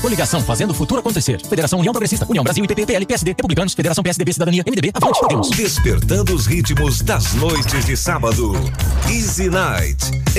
Coligação fazendo o futuro acontecer. Federação União Progressista, União Brasil, IPP, PL, PSD, Republicanos, Federação PSDB, Cidadania, MDB, Avante, Podemos. Despertando os ritmos das noites de sábado. Easy Night.